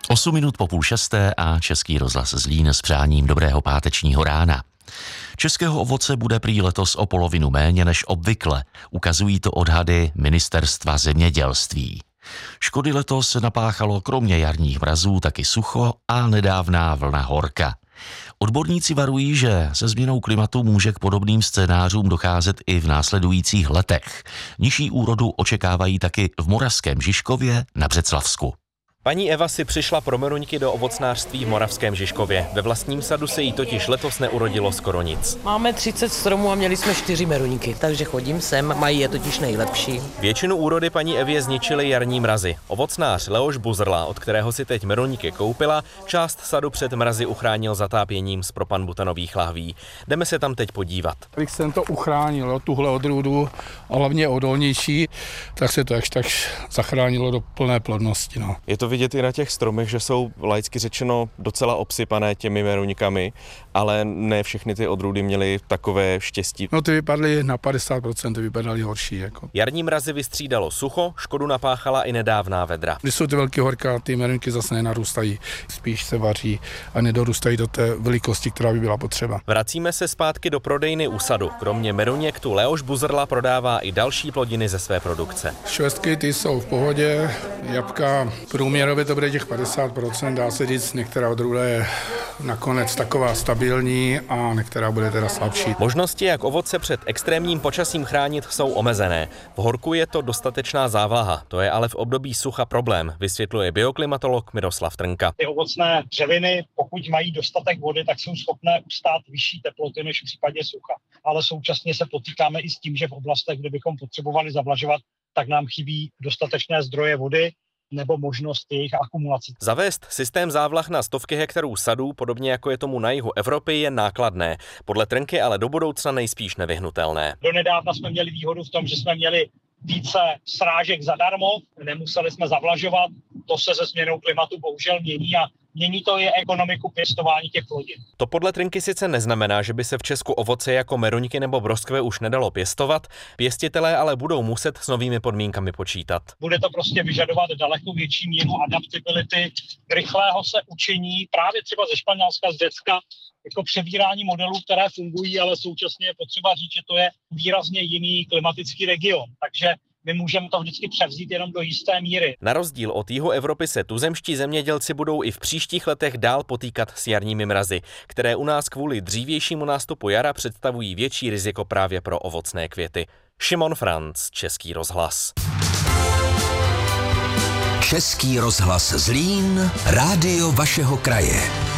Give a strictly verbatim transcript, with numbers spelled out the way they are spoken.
Osm minut po půl šesté a Český rozhlas Zlín s přáním dobrého pátečního rána. Českého ovoce bude prý letos o polovinu méně než obvykle, ukazují to odhady Ministerstva zemědělství. Škody letos napáchalo kromě jarních mrazů taky sucho a nedávná vlna horka. Odborníci varují, že se změnou klimatu může k podobným scénářům docházet i v následujících letech. Nižší úrodu očekávají taky v Moravském Žižkově na Břeclavsku. Paní Eva si přišla pro meruňky do ovocnářství v Moravském Žižkově. Ve vlastním sadu se jí totiž letos neurodilo skoro nic. Máme třicet stromů a měli jsme čtyři meruňky, takže chodím sem, mají je totiž nejlepší. Většinu úrody paní Evě zničily jarní mrazy. Ovocnář Leoš Buzrla, od kterého si teď meruňky koupila, část sadu před mrazy uchránil zatápěním z propanbutanových lahví. Jdeme se tam teď podívat. Když jsem to uchránil, tuhle odrůdu, a hlavně odolnější, tak se to jakž tak zachránilo do plné plodnosti. No. Je to vidět i na těch stromech, že jsou laicky řečeno docela obsypané těmi meruňkami, ale ne všechny ty odrůdy měly takové štěstí. No ty vypadly na padesát procent, ty vypadaly horší. Jako. Jarní mrazy vystřídalo sucho, škodu napáchala i nedávná vedra. Když jsou ty velké horka, ty meruňky zase nenarůstají, spíš se vaří a nedorůstají do té velikosti, která by byla potřeba. Vracíme se zpátky do prodejny u sadu. Kromě meruněk tu Leoš Buzrla prodává i další plodiny ze své produkce. Švestky ty jsou v pohodě, jabka průměrově to bude těch padesát procent, dá se říct, některá odrůda je nakonec taková stabilní a některá bude teda slabší. Možnosti, jak ovoce před extrémním počasím chránit, jsou omezené. V horku je to dostatečná závlaha, to je ale v období sucha problém, vysvětluje bioklimatolog Miroslav Trnka. Ty ovocné dřeviny, pokud mají dostatek vody, tak jsou schopné ustát vyšší teploty než v případě sucha. Ale současně se potýkáme i s tím, že v oblastech, kde bychom potřebovali zavlažovat, tak nám chybí dostatečné zdroje vody nebo možnost jejich akumulací. Zavést systém závlah na stovky hektarů sadů, podobně jako je tomu na jihu Evropy, je nákladné. Podle Trnky ale do budoucna nejspíš nevyhnutelné. Donedávna jsme měli výhodu v tom, že jsme měli více srážek zadarmo, nemuseli jsme zavlažovat, to se se změnou klimatu bohužel mění a mění to i ekonomiku pěstování těch plodin. To podle Trnky sice neznamená, že by se v Česku ovoce jako meruňky nebo broskve už nedalo pěstovat, pěstitelé ale budou muset s novými podmínkami počítat. Bude to prostě vyžadovat daleko větší míru adaptability, rychlého se učení, právě třeba ze Španělska, z Řecka, jako přebírání modelů, které fungují, ale současně je potřeba říct, že to je výrazně jiný klimatický region. Takže my můžeme to vždycky převzít jenom do jisté míry. Na rozdíl od jihu Evropy se tuzemští zemědělci budou i v příštích letech dál potýkat s jarními mrazy, které u nás kvůli dřívějšímu nástupu jara představují větší riziko právě pro ovocné květy. Šimon Franc, Český rozhlas. Český rozhlas Zlín, rádio vašeho kraje.